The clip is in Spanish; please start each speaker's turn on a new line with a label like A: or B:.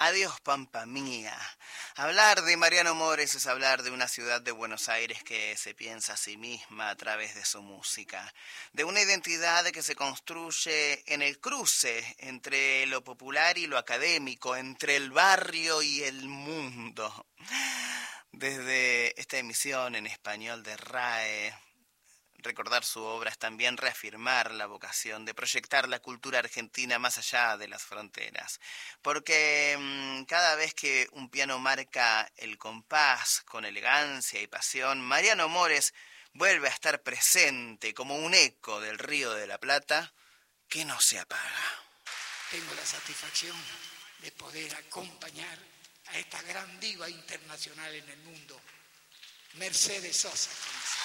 A: Adiós, Pampa Mía. Hablar de Mariano Mores es hablar de una ciudad de Buenos Aires que se piensa a sí misma a través de su música, de una identidad que se construye en el cruce entre lo popular y lo académico, entre el barrio y el mundo. Desde esta emisión en español de RAE, recordar su obra es también reafirmar la vocación de proyectar la cultura argentina más allá de las fronteras. Porque cada vez que un piano marca el compás con elegancia y pasión, Mariano Mores vuelve a estar presente como un eco del Río de la Plata que no se apaga.
B: Tengo la satisfacción de poder acompañar a esta gran diva internacional en el mundo, Mercedes Sosa.